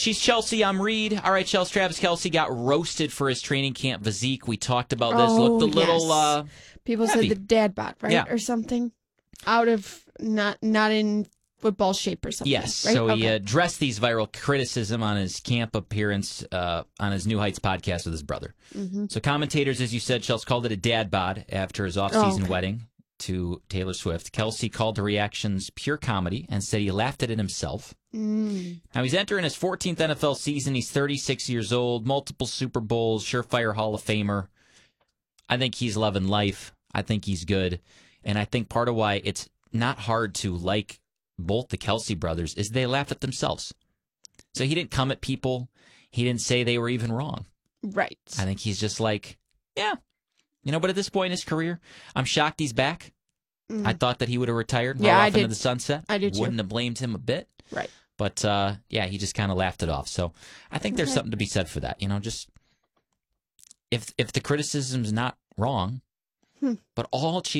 She's Chelsea. I'm Reed. All right, Chelsea. Travis Kelce got roasted for his training camp physique. We talked about this. Looked a little people heavy. said the dad bod, right? Yeah. Or something. Out of not in football shape or something. Yes. Right? So he addressed these viral criticism on his camp appearance on his New Heights podcast with his brother. Mm-hmm. So commentators, as you said, Chelsea, called it a dad bod after his off-season wedding to Taylor Swift. Kelce called the reactions pure comedy and said he laughed at it himself. Now, he's entering his 14th NFL season. He's 36 years old, multiple Super Bowls, surefire Hall of Famer. I think he's loving life. I think he's good. And I think part of why it's not hard to like both the Kelce brothers is they laughed at themselves. So he didn't come at people. He didn't say they were even wrong. Right. I think he's just like, yeah. But at this point in his career, I'm shocked he's back. I thought that he would have retired and off into the sunset. I did too. Wouldn't have blamed him a bit. Right. But, he just kind of laughed it off. So I think there's something to be said for that. Just if the criticism's not wrong, but all